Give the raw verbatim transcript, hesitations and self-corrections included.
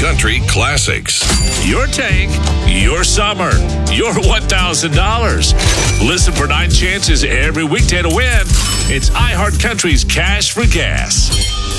Country classics. Your tank, your summer, your one thousand dollars. Listen for nine chances every weekday to win. It's iHeart Country's Cash for Gas.